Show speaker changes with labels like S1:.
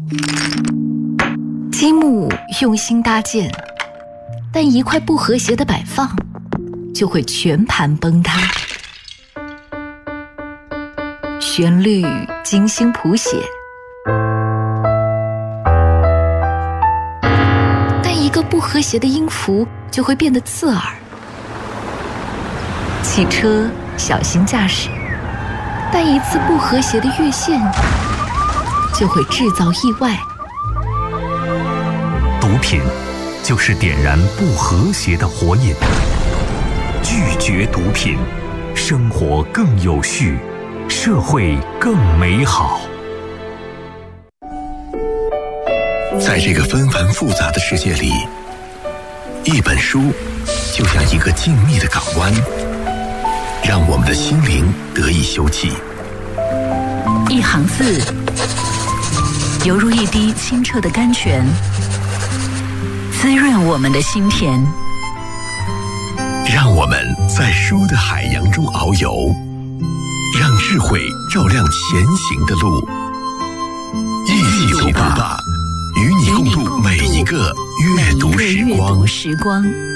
S1: 积木用心搭建，但一块不和谐的摆放，就会全盘崩塌。旋律精心谱写，但一个不和谐的音符就会变得刺耳。汽车小心驾驶，但一次不和谐的越线就会制造意外。
S2: 毒品就是点燃不和谐的火引，拒绝毒品，生活更有序，社会更美好。
S3: 在这个纷繁复杂的世界里，一本书就像一个静谧的港湾，让我们的心灵得以休憩。
S4: 一行字，犹如一滴清澈的甘泉，滋润我们的心田。
S3: 让我们在书的海洋中遨游，让智慧照亮前行的路。一起读吧，与你共度每一个阅读时光。